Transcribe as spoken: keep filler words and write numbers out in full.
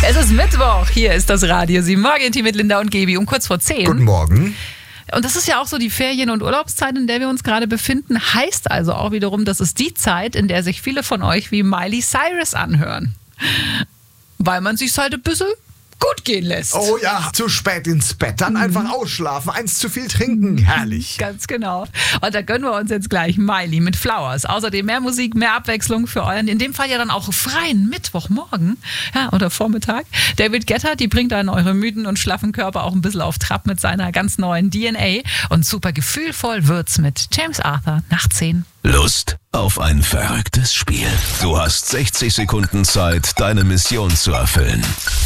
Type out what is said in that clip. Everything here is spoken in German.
Es ist Mittwoch, hier ist das Radio sieben Morgen mit Linda und Gaby um kurz vor zehn. Guten Morgen. Und das ist ja auch so die Ferien- und Urlaubszeit, in der wir uns gerade befinden. Heißt also auch wiederum, das ist die Zeit, in der sich viele von euch wie Miley Cyrus anhören. Weil man sich halt ein bisschen gut gehen lässt. Oh ja, zu spät ins Bett, dann einfach ausschlafen, eins zu viel trinken, herrlich. Ganz genau. Und da gönnen wir uns jetzt gleich Miley mit Flowers. Außerdem mehr Musik, mehr Abwechslung für euren, in dem Fall ja dann auch freien Mittwochmorgen, ja, oder Vormittag. David Guetta, die bringt dann eure müden und schlaffen Körper auch ein bisschen auf Trab mit seiner ganz neuen D N A. Und super gefühlvoll wird's mit James Arthur nach zehn. Lust auf ein verrücktes Spiel? Du hast sechzig Sekunden Zeit, deine Mission zu erfüllen.